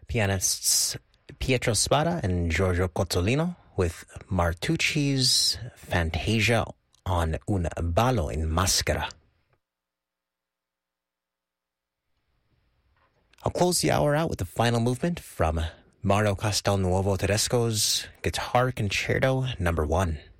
Pianists Pietro Spada and Giorgio Cozzolino with Martucci's Fantasia on Un ballo in maschera. I'll close the hour out with the final movement from Mario Castelnuovo Tedesco's Guitar Concerto No. 1.